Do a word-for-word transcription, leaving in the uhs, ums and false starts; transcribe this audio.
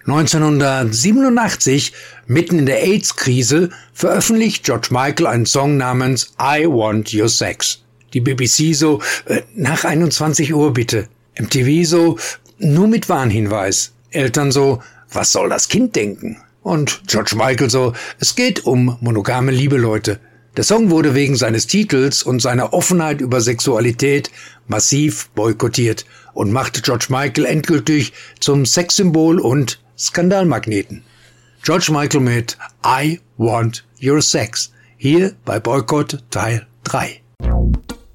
neunzehnhundertsiebenundachtzig, mitten in der AIDS-Krise, veröffentlicht George Michael einen Song namens I Want Your Sex. Die B B C so, äh, nach einundzwanzig Uhr bitte. M T V so, nur mit Warnhinweis. Eltern so, was soll das Kind denken? Und George Michael so, es geht um monogame Liebe, Leute. Der Song wurde wegen seines Titels und seiner Offenheit über Sexualität massiv boykottiert und machte George Michael endgültig zum Sexsymbol und Skandalmagneten. George Michael mit I Want Your Sex, hier bei Boykott Teil drei.